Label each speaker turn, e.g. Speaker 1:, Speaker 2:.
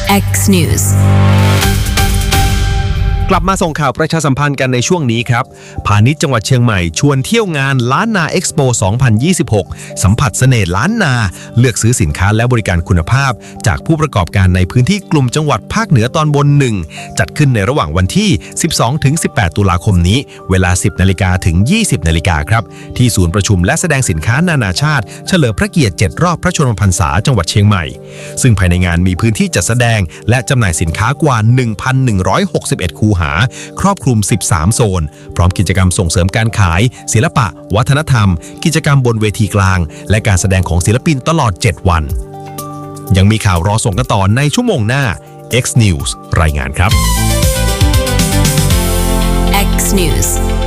Speaker 1: X News
Speaker 2: กลับมาส่งข่าวประชาสัมพันธ์กันในช่วงนี้ครับพาณิชย์จังหวัดเชียงใหม่ชวนเที่ยวงานล้านนาเอ็กซ์โป 2026 สัมผัสเสน่ห์ล้านนาเลือกซื้อสินค้าและบริการคุณภาพจากผู้ประกอบการในพื้นที่กลุ่มจังหวัดภาคเหนือตอนบน 1 จัดขึ้นในระหว่างวันที่ 12-18 ตุลาคมนี้เวลา 10 นาฬิกาถึง 20 นาฬิกาครับที่ศูนย์ประชุมและแสดงสินค้านานาชาติเฉลิมพระเกียรติ 7 รอบพระชนมพรรษาจังหวัดเชียงใหม่ซึ่งภายในงานมีพื้นที่จัดแสดงและจำหน่ายสินค้ากว่า 1,161 คูหาครอบคลุม 13 โซนพร้อมกิจกรรมส่งเสริมการขายศิลปะวัฒนธรรมกิจกรรมบนเวทีกลางและการแสดงของศิลปินตลอด 7 วันยังมีข่าวรอส่งกันต่อในชั่วโมงหน้า X News รายงานครับ
Speaker 1: X News